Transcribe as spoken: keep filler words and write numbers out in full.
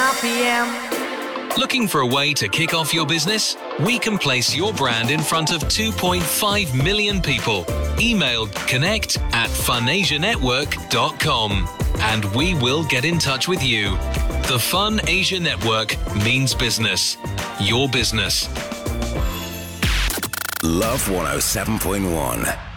R P M. Looking for a way to kick off your business? We can place your brand in front of two point five million people. Email connect at funasia network dot com and we will get in touch with you. The Fun Asia Network means business. Your business. Love one oh seven point one.